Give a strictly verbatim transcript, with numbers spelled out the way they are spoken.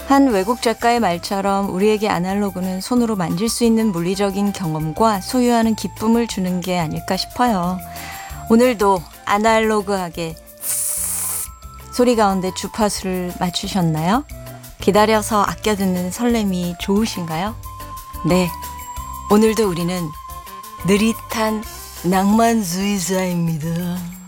한 외국 작가의 말처럼 우리에게 아날로그는 손으로 만질 수 있는 물리적인 경험과 소유하는 기쁨을 주는 게 아닐까 싶어요. 오늘도 아날로그하게 소리 가운데 주파수를 맞추셨나요? 기다려서 아껴 듣는 설렘이 좋으신가요? 네, 오늘도 우리는 느릿한 낭만주의자입니다.